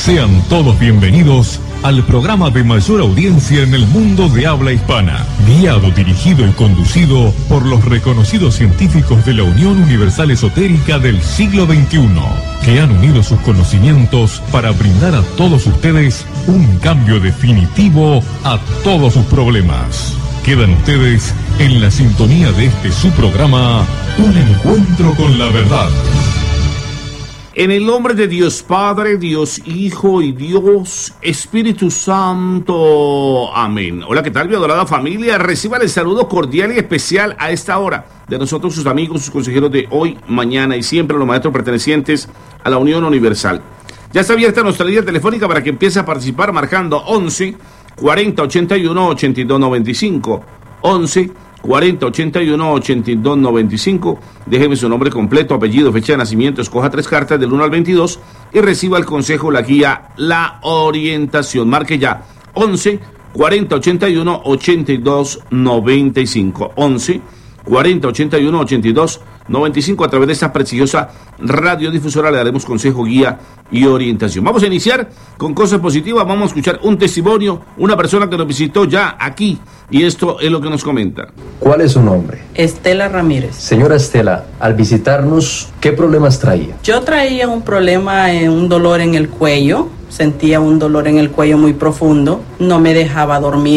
Sean todos bienvenidos al programa de mayor audiencia en el mundo de habla hispana, guiado, dirigido y conducido por los reconocidos científicos de la Unión Universal Esotérica del siglo XXI, que han unido sus conocimientos para brindar a todos ustedes un cambio definitivo a todos sus problemas. Quedan ustedes en la sintonía de su programa, Un Encuentro con la Verdad. En el nombre de Dios Padre, Dios Hijo y Dios Espíritu Santo. Amén. Hola, ¿qué tal, mi adorada familia? Reciban el saludo cordial y especial a esta hora de nosotros, sus amigos, sus consejeros de hoy, mañana y siempre, los maestros pertenecientes a la Unión Universal. Ya está abierta nuestra línea telefónica para que empiece a participar marcando 11 40 81 82 95. 11 40 81 82 95. Déjeme su nombre completo, apellido, fecha de nacimiento, escoja 3 cartas del 1 al 22 y reciba el consejo, la guía, la orientación. Marque ya 11 40 81 82 95. 11 40 81 82 95. A través de esta prestigiosa radiodifusora le daremos consejo, guía y orientación. Vamos a iniciar con cosas positivas. Vamos a escuchar un testimonio, una persona que nos visitó ya aquí, y esto es lo que nos comenta. ¿Cuál es su nombre? Estela Ramírez. Señora Estela, al visitarnos, ¿qué problemas traía? Yo traía un problema, un dolor en el cuello. Sentía un dolor en el cuello muy profundo. No me dejaba dormir.